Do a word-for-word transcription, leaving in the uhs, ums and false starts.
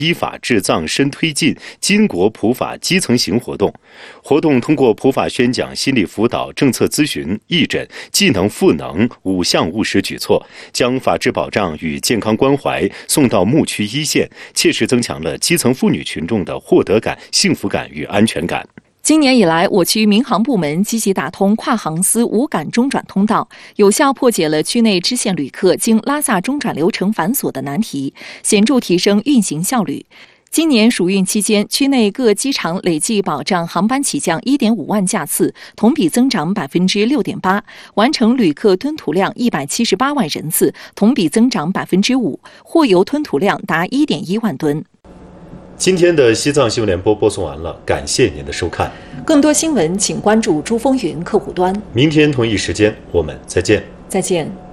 依法治藏深推进巾帼普法基层行活动。活动通过普法宣讲、心理辅导、政策咨询、义诊、技能赋能五项务实举措，将法治保障与健康关怀送到牧区一线，切实增强了基层妇女群众的获得感、幸福感与安全感。 今年以来，我区民航部门积极打通跨航司无感中转通道，有效破解了区内支线旅客经拉萨中转流程繁琐的难题，显著提升运行效率。今年暑运期间，区内各机场累计保障航班起降 一点五万架次，同比增长 百分之六点八， 完成旅客吞吐量一百七十八万人次，同比增长 百分之五， 货油吞吐量达 一点一万吨。 今天的西藏新闻联播播送完了，感谢您的收看。 更多新闻请关注珠风云客户端。 明天同一时间我们再见。 再见。